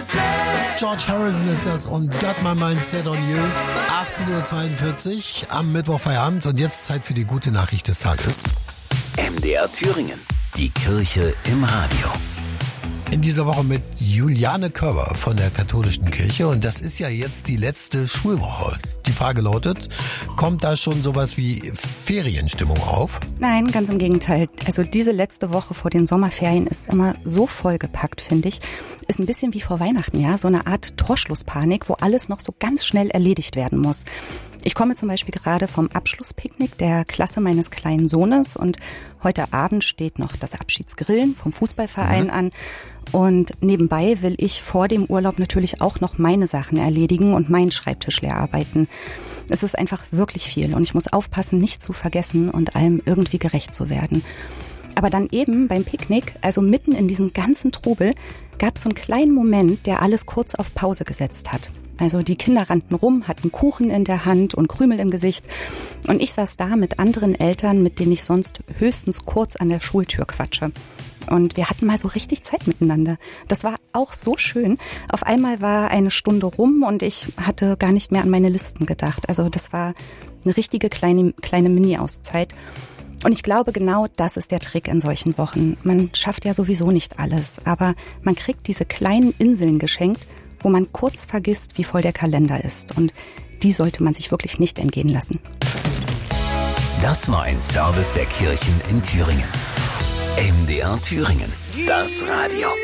George Harrison ist das und Got My Mind Set on You. 18.42 Uhr am Mittwochfeierabend und jetzt Zeit für die gute Nachricht des Tages. MDR Thüringen. Die Kirche im Radio. In dieser Woche mit Juliane Körber von der Katholischen Kirche und das ist ja jetzt die letzte Schulwoche. Die Frage lautet, kommt da schon sowas wie Ferienstimmung auf? Nein, ganz im Gegenteil. Also diese letzte Woche vor den Sommerferien ist immer so vollgepackt, finde ich. Ist ein bisschen wie vor Weihnachten, ja, so eine Art Torschlusspanik, wo alles noch so ganz schnell erledigt werden muss. Ich komme zum Beispiel gerade vom Abschlusspicknick der Klasse meines kleinen Sohnes und heute Abend steht noch das Abschiedsgrillen vom Fußballverein an. Und nebenbei will ich vor dem Urlaub natürlich auch noch meine Sachen erledigen und meinen Schreibtisch leer arbeiten. Es ist einfach wirklich viel und ich muss aufpassen, nicht zu vergessen und allem irgendwie gerecht zu werden. Aber dann eben beim Picknick, also mitten in diesem ganzen Trubel, gab es so einen kleinen Moment, der alles kurz auf Pause gesetzt hat. Also die Kinder rannten rum, hatten Kuchen in der Hand und Krümel im Gesicht. Und ich saß da mit anderen Eltern, mit denen ich sonst höchstens kurz an der Schultür quatsche. Und wir hatten mal so richtig Zeit miteinander. Das war auch so schön. Auf einmal war eine Stunde rum und ich hatte gar nicht mehr an meine Listen gedacht. Also das war eine richtige kleine Mini-Auszeit. Und ich glaube, genau das ist der Trick in solchen Wochen. Man schafft ja sowieso nicht alles, aber man kriegt diese kleinen Inseln geschenkt, wo man kurz vergisst, wie voll der Kalender ist. Und die sollte man sich wirklich nicht entgehen lassen. Das war ein Service der Kirchen in Thüringen. MDR Thüringen. Das Radio.